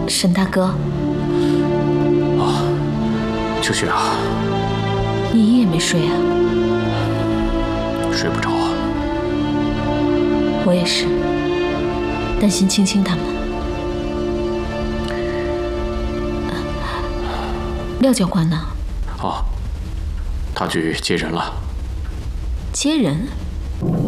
沈大哥。 啊，秋雪啊， 你一夜没睡啊？ 睡不着啊。 我也是，担心青青他们。廖教官呢？ 哦，他去接人了。 接人？